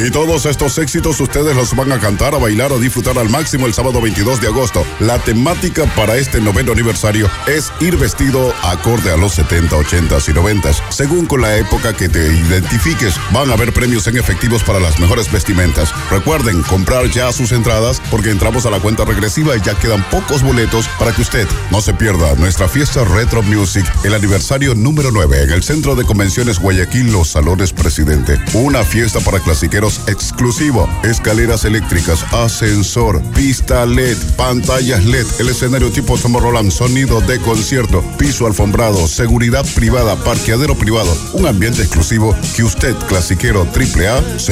Y todos estos éxitos ustedes los van a cantar, a bailar, a disfrutar al máximo el sábado 22 de agosto. La temática para este 9º aniversario es ir vestido acorde a los 70, 80 y 90. Según con la época que te identifiques, van a haber premios en efectivos para las mejores vestimentas. Recuerden comprar ya sus entradas porque entramos a la cuenta regresiva y ya quedan pocos boletos para que usted no se pierda nuestra fiesta Retro Music, el aniversario número 9 en el Centro de Convenciones Guayaquil, Los Salones Presidente. Una fiesta para clasiqueros exclusivo, escaleras eléctricas, ascensor, pista LED, pantallas LED, el escenario tipo Tomorrowland, sonido de concierto, piso alfombrado, seguridad privada, parqueadero privado, un ambiente exclusivo que usted, clasiquero AAA, se